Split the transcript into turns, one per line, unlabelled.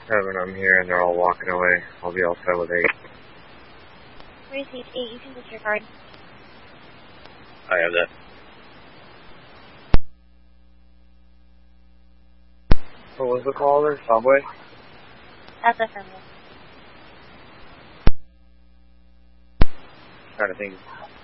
7, I'm here, and they're all walking away. I'll be all set with 8.
Where's 8? You can disregard.
I have that. What was the caller? Subway?
That's affirmative.
Trying to think.